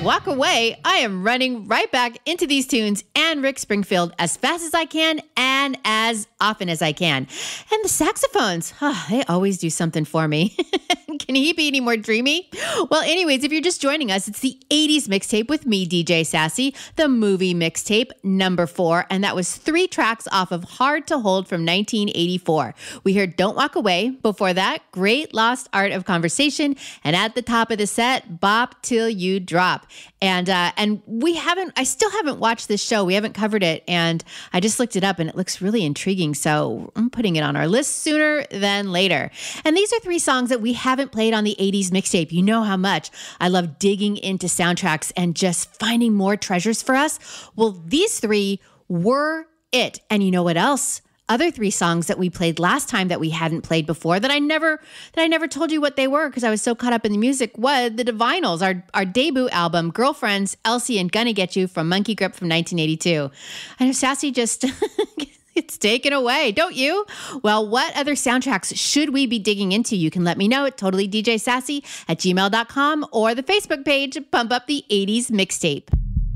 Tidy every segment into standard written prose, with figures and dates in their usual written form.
walk away, I am running right back into these tunes and Rick Springfield as fast as I can and as often as I can. And the saxophones, they always do something for me. Can he be any more dreamy? Well, anyways, if you're just joining us, it's the 80s mixtape with me, DJ Sassy, the movie mixtape number 4. And that was 3 tracks off of Hard to Hold from 1984. We heard Don't Walk Away. Before that, Great Lost Art of Conversation. And at the top of the set, Bop Till You Drop. And I still haven't watched this show. We haven't covered it. And I just looked it up and it looks really intriguing. So I'm putting it on our list sooner than later. And these are 3 songs that we haven't played on the 80s mixtape. You know how much I love digging into soundtracks and just finding more treasures for us. Well, these 3 were it. And you know what else? Other 3 songs that we played last time that we hadn't played before that I never told you what they were because I was so caught up in the music was the Divinyls, our debut album, Girlfriends, Elsie and Gonna Get You from Monkey Grip from 1982. I know Sassy just it's taken away, don't you? Well, what other soundtracks should we be digging into? You can let me know at totallydjsassy@gmail.com or the Facebook page, Pump Up the 80s Mixtape.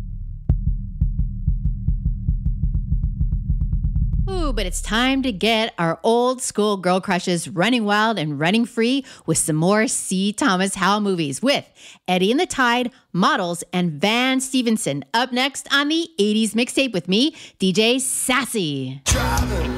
Ooh, but it's time to get our old school girl crushes running wild and running free with some more C. Thomas Howell movies with Eddie and the Tide, Models, and Van Stevenson. Up next on the 80s Mixtape with me, DJ Sassy. Driving